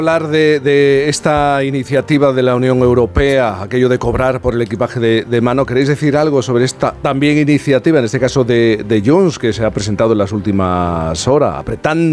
Hablar de esta iniciativa de la Unión Europea, aquello de cobrar por el equipaje de mano. ¿Queréis decir algo sobre esta también iniciativa, en este caso de Junts, que se ha presentado en las últimas horas, apretando